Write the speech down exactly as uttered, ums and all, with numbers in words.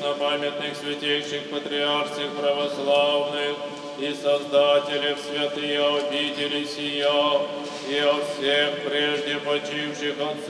преснопамятных святейших патриарших православных и создателев святые обители сия, и о всех прежде почивших отцах